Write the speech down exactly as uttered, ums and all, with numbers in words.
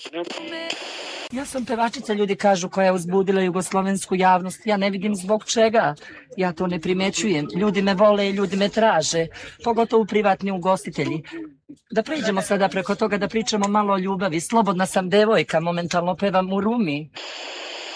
Ja sam pevačica, ljudi kažu, koja je uzbudila jugoslovensku javnost. Ja ne vidim zbog čega. Ja to ne primećujem. Ljudi me vole i ljudi me traže, pogotovo privatni ugostitelji. Da pređemo sada preko toga da pričamo malo o ljubavi. Slobodna sam devojka, momentalno pevam u Rumi.